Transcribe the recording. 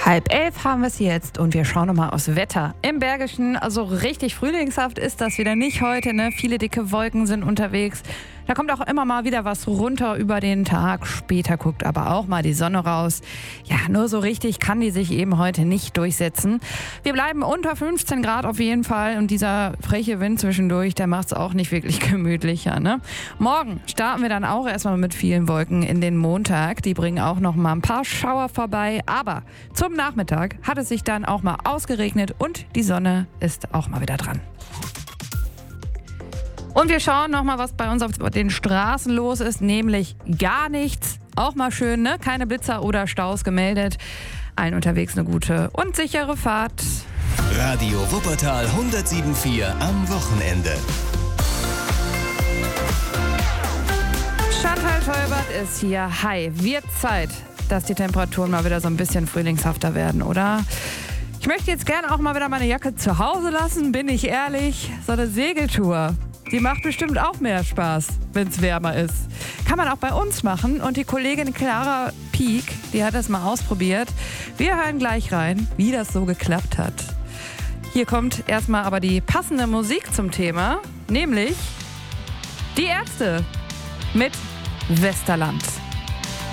10:30 haben wir es jetzt und wir schauen nochmal aufs Wetter. Im Bergischen, also richtig frühlingshaft ist das wieder nicht heute, ne? Viele dicke Wolken sind unterwegs. Da kommt auch immer mal wieder was runter über den Tag. Später guckt aber auch mal die Sonne raus. Ja, nur so richtig kann die sich eben heute nicht durchsetzen. Wir bleiben unter 15 Grad auf jeden Fall und dieser freche Wind zwischendurch, der macht es auch nicht wirklich gemütlicher, ne? Morgen starten wir dann auch erstmal mit vielen Wolken in den Montag. Die bringen auch noch mal ein paar Schauer vorbei, aber zum Nachmittag hat es sich dann auch mal ausgeregnet und die Sonne ist auch mal wieder dran. Und wir schauen nochmal, was bei uns auf den Straßen los ist, nämlich gar nichts. Auch mal schön, ne? Keine Blitzer oder Staus gemeldet. Allen unterwegs eine gute und sichere Fahrt. Radio Wuppertal 107.4 am Wochenende. Chantal Tolbert ist hier. Hi, wird Zeit, dass die Temperaturen mal wieder so ein bisschen frühlingshafter werden, oder? Ich möchte jetzt gerne auch mal wieder meine Jacke zu Hause lassen, bin ich ehrlich. So eine Segeltour, die macht bestimmt auch mehr Spaß, wenn es wärmer ist. Kann man auch bei uns machen und die Kollegin Clara Pieck, die hat das mal ausprobiert. Wir hören gleich rein, wie das so geklappt hat. Hier kommt erstmal aber die passende Musik zum Thema, nämlich die Ärzte mit Westerland.